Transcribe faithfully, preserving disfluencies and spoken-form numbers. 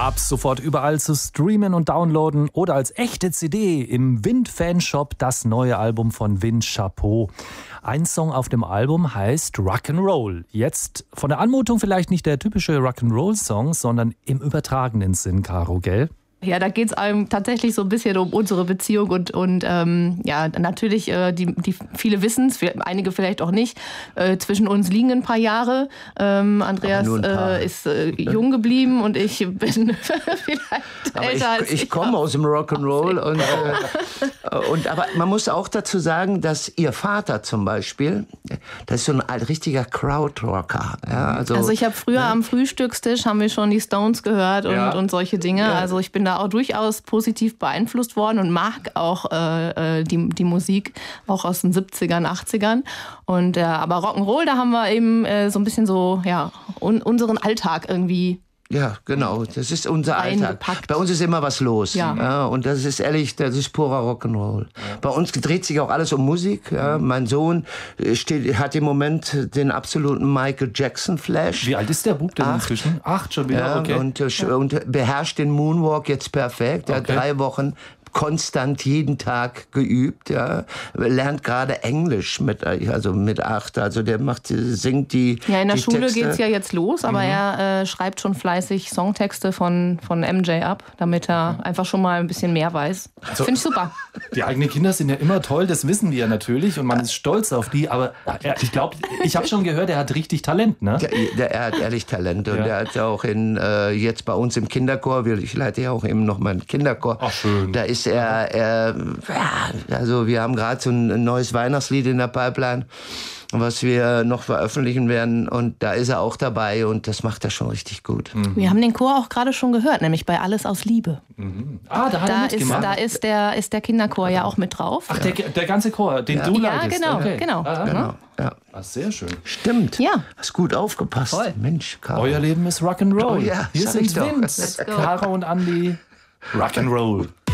Ab sofort überall zu streamen und downloaden oder als echte C D im Wind-Fanshop das neue Album von Wind Chapeau. Ein Song auf dem Album heißt Rock'n'Roll. Jetzt von der Anmutung vielleicht nicht der typische Rock'n'Roll-Song, sondern im übertragenen Sinn, Caro, gell? Ja, da geht es einem tatsächlich so ein bisschen um unsere Beziehung und, und ähm, ja, natürlich, äh, die, die viele wissen es, einige vielleicht auch nicht, äh, zwischen uns liegen ein paar Jahre. Ähm, Andreas äh, ist äh, jung geblieben und ich bin vielleicht aber älter ich, als ich. Ich komme aus dem Rock'n'Roll. Und, äh, und, aber man muss auch dazu sagen, dass ihr Vater zum Beispiel, das ist so ein richtiger Crowdrocker. Ja, also, also ich habe früher ja. am Frühstückstisch, haben wir schon die Stones gehört und, ja. und solche Dinge. Ja. Also ich bin da auch durchaus positiv beeinflusst worden und mag auch äh, die, die Musik auch aus den siebzigern, achtzigern. Und, äh, aber Rock'n'Roll, da haben wir eben äh, so ein bisschen so ja, un, unseren Alltag irgendwie. Ja, genau, das ist unser Alltag. Eingepackt. Bei uns ist immer was los. Ja. Ja, und das ist ehrlich, das ist purer Rock'n'Roll. Ja. Bei uns dreht sich auch alles um Musik. Ja. Mein Sohn steht, hat im Moment den absoluten Michael Jackson-Flash. Wie alt ist der Bub denn Acht. inzwischen? Acht schon wieder, Ja, okay. und, und beherrscht den Moonwalk jetzt perfekt. Er hat Okay. drei Wochen konstant jeden Tag geübt, ja, lernt gerade Englisch mit, also mit acht, also der macht, singt die Ja, in der die Schule Texte. geht's ja jetzt los, aber mhm. er äh, schreibt schon fleißig Songtexte von, von M J ab, damit er einfach schon mal ein bisschen mehr weiß. Also, finde ich super. Die eigenen Kinder sind ja immer toll, das wissen wir natürlich und man ist stolz auf die, aber er, ich glaube, ich habe schon gehört, er hat richtig Talent, ne? Der, der, er hat ehrlich Talent und Ja. er hat auch in, äh, jetzt bei uns im Kinderchor, ich leite ja auch eben noch meinen Kinderchor, Ach, schön. da ist er, er ja, also wir haben gerade so ein neues Weihnachtslied in der Pipeline, was wir noch veröffentlichen werden und da ist er auch dabei und das macht er schon richtig gut. Mhm. Wir haben den Chor auch gerade schon gehört, nämlich bei Alles aus Liebe. Mhm. Ah, da hat Da er ist, mitgemacht. da ist der, ist der Kinderchor ja auch mit drauf. Ach, der, der ganze Chor, den Ja. du Ja, leitest. genau, okay. genau. Ah, Genau, ja. ah, sehr schön. Stimmt. Ja. Hast gut aufgepasst. Toll. Mensch, Caro. Euer Leben ist Rock'n'Roll. Oh ja, Hier sag sind ich doch. Vince, Caro und Andi. Rock'n'Roll.